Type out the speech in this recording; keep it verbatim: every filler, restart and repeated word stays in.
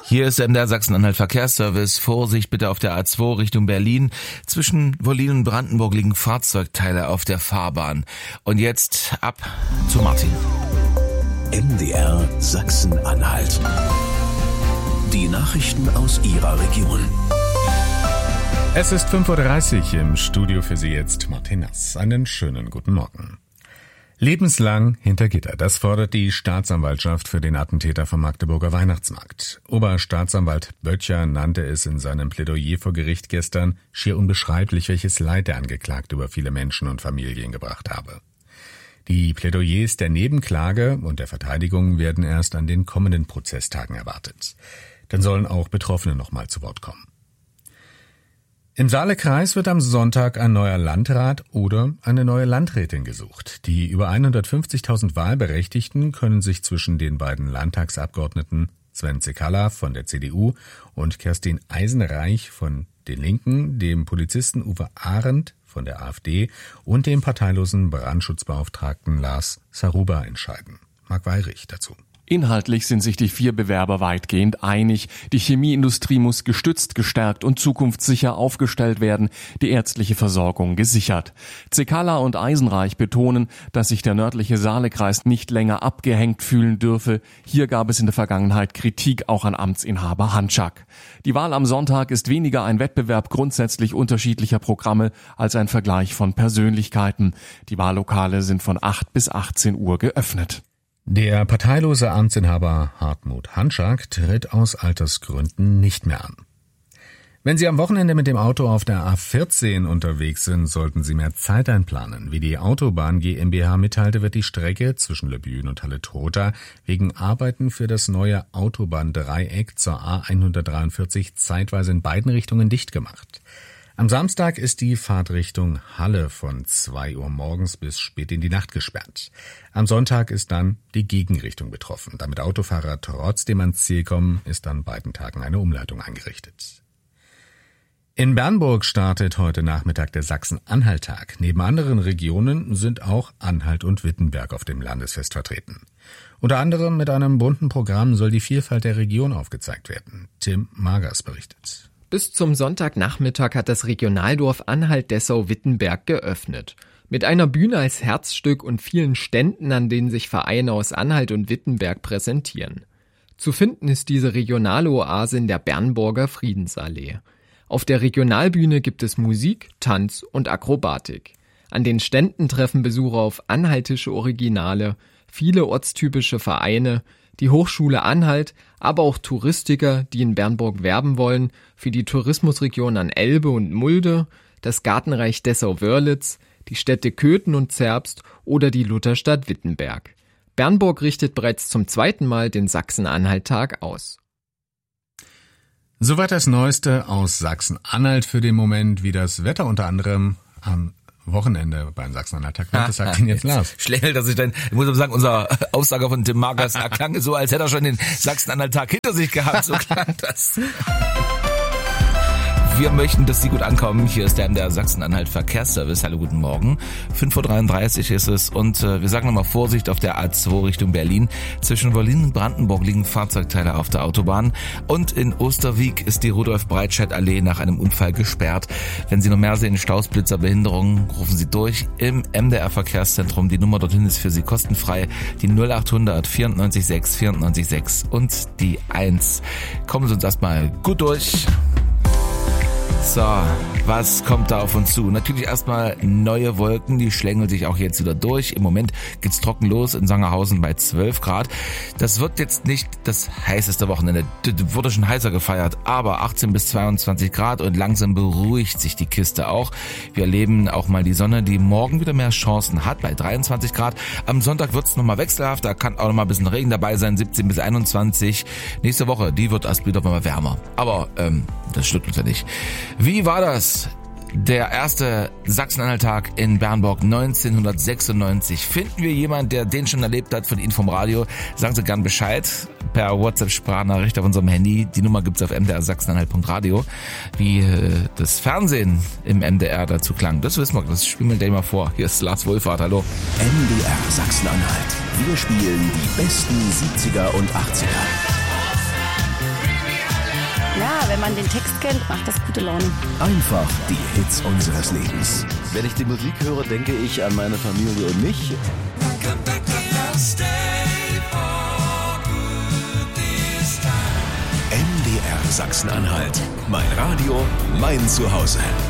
Hier ist M D R Sachsen-Anhalt Verkehrsservice. Vorsicht bitte auf der A zwei Richtung Berlin. Zwischen Wollin und Brandenburg liegen Fahrzeugteile auf der Fahrbahn. Und jetzt ab zu Martin. M D R Sachsen-Anhalt. Die Nachrichten aus Ihrer Region. Es ist fünf Uhr dreißig, im Studio für Sie jetzt Martin Nass. Einen schönen guten Morgen. Lebenslang hinter Gitter, das fordert die Staatsanwaltschaft für den Attentäter vom Magdeburger Weihnachtsmarkt. Oberstaatsanwalt Böttcher nannte es in seinem Plädoyer vor Gericht gestern schier unbeschreiblich, welches Leid der Angeklagte über viele Menschen und Familien gebracht habe. Die Plädoyers der Nebenklage und der Verteidigung werden erst an den kommenden Prozesstagen erwartet. Dann sollen auch Betroffene nochmal zu Wort kommen. Im Saalekreis wird am Sonntag ein neuer Landrat oder eine neue Landrätin gesucht. Die über hundertfünfzigtausend Wahlberechtigten können sich zwischen den beiden Landtagsabgeordneten Sven Cekala von der C D U und Kerstin Eisenreich von den Linken, dem Polizisten Uwe Arendt von der AfD und dem parteilosen Brandschutzbeauftragten Lars Saruba entscheiden. Marc Weyrich dazu. Inhaltlich sind sich die vier Bewerber weitgehend einig. Die Chemieindustrie muss gestützt, gestärkt und zukunftssicher aufgestellt werden, die ärztliche Versorgung gesichert. Cekala und Eisenreich betonen, dass sich der nördliche Saalekreis nicht länger abgehängt fühlen dürfe. Hier gab es in der Vergangenheit Kritik auch an Amtsinhaber Hanschak. Die Wahl am Sonntag ist weniger ein Wettbewerb grundsätzlich unterschiedlicher Programme als ein Vergleich von Persönlichkeiten. Die Wahllokale sind von acht bis achtzehn Uhr geöffnet. Der parteilose Amtsinhaber Hartmut Hanschak tritt aus Altersgründen nicht mehr an. Wenn Sie am Wochenende mit dem Auto auf der A vierzehn unterwegs sind, sollten Sie mehr Zeit einplanen. Wie die Autobahn GmbH mitteilte, wird die Strecke zwischen Leubüen und Halle-Trotha wegen Arbeiten für das neue Autobahndreieck zur A hundertdreiundvierzig zeitweise in beiden Richtungen dicht gemacht. Am Samstag ist die Fahrtrichtung Halle von zwei Uhr morgens bis spät in die Nacht gesperrt. Am Sonntag ist dann die Gegenrichtung betroffen. Damit Autofahrer trotzdem ans Ziel kommen, ist an beiden Tagen eine Umleitung eingerichtet. In Bernburg startet heute Nachmittag der Sachsen-Anhalt-Tag. Neben anderen Regionen sind auch Anhalt und Wittenberg auf dem Landesfest vertreten. Unter anderem mit einem bunten Programm soll die Vielfalt der Region aufgezeigt werden. Tim Magers berichtet. Bis zum Sonntagnachmittag hat das Regionaldorf Anhalt-Dessau-Wittenberg geöffnet. Mit einer Bühne als Herzstück und vielen Ständen, an denen sich Vereine aus Anhalt und Wittenberg präsentieren. Zu finden ist diese Regionaloase in der Bernburger Friedensallee. Auf der Regionalbühne gibt es Musik, Tanz und Akrobatik. An den Ständen treffen Besucher auf anhaltische Originale, viele ortstypische Vereine, die Hochschule Anhalt, aber auch Touristiker, die in Bernburg werben wollen, für die Tourismusregion an Elbe und Mulde, das Gartenreich Dessau-Wörlitz, die Städte Köthen und Zerbst oder die Lutherstadt Wittenberg. Bernburg richtet bereits zum zweiten Mal den Sachsen-Anhalt-Tag aus. Soweit das Neueste aus Sachsen-Anhalt für den Moment, wie das Wetter unter anderem am Wochenende beim Sachsen-Anhalt-Tag wird. Das sagt Ihnen jetzt Lars. Schlängelt er sich denn, ich muss aber sagen, unser Aussage von Tim Magers klang so, als hätte er schon den Sachsen-Anhalt-Tag hinter sich gehabt. So klang das. Wir möchten, dass Sie gut ankommen. Hier ist der M D R Sachsen-Anhalt Verkehrsservice. Hallo, guten Morgen. fünf Uhr dreiunddreißig ist es und äh, wir sagen nochmal Vorsicht auf der A zwei Richtung Berlin. Zwischen Wollin und Brandenburg liegen Fahrzeugteile auf der Autobahn und in Osterwieck ist die Rudolf-Breitscheid-Allee nach einem Unfall gesperrt. Wenn Sie noch mehr sehen, Staus, Blitzer, Behinderungen, rufen Sie durch im M D R Verkehrszentrum. Die Nummer dorthin ist für Sie kostenfrei. Die null achthundert vierundneunzig sechs vierundneunzig sechs und die eins. Kommen Sie uns erstmal gut durch. So, was kommt da auf uns zu? Natürlich erstmal neue Wolken, die schlängeln sich auch jetzt wieder durch. Im Moment geht's trocken los in Sangerhausen bei zwölf Grad. Das wird jetzt nicht das heißeste Wochenende. Das wurde schon heißer gefeiert, aber achtzehn bis zweiundzwanzig Grad und langsam beruhigt sich die Kiste auch. Wir erleben auch mal die Sonne, die morgen wieder mehr Chancen hat bei dreiundzwanzig Grad. Am Sonntag wird's nochmal wechselhaft, da kann auch nochmal ein bisschen Regen dabei sein, siebzehn bis einundzwanzig. Nächste Woche, die wird erst wieder mal wärmer. Aber ähm, das stört uns ja nicht. Wie war das? Der erste Sachsen-Anhalt-Tag in Bernburg neunzehnhundertsechsundneunzig. Finden wir jemanden, der den schon erlebt hat von Ihnen vom Radio? Sagen Sie gern Bescheid per WhatsApp-Sprachnachricht auf unserem Handy. Die Nummer gibt's auf m d r sachsenanhalt punkt radio. Wie äh, das Fernsehen im M D R dazu klang, das wissen wir, das spielen wir gleich mal vor. Hier ist Lars Wohlfahrt, hallo. M D R Sachsen-Anhalt. Wir spielen die besten siebziger und achtziger. wenn man den Text kennt, macht das gute Laune. Einfach die Hits unseres Lebens. Wenn ich die Musik höre, denke ich an meine Familie und mich. M D R Sachsen-Anhalt. Mein Radio, mein Zuhause.